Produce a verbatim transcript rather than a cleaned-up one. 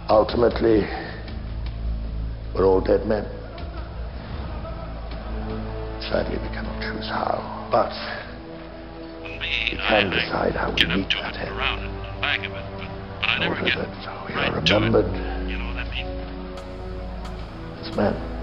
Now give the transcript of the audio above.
Ultimately, we're all dead men. Sadly, we cannot choose how, but Me, we I, can decide how I we get up meet to that it, end. around it, the back of it, but, but I In never order get that we right are to remembered it. You know what I mean? as men.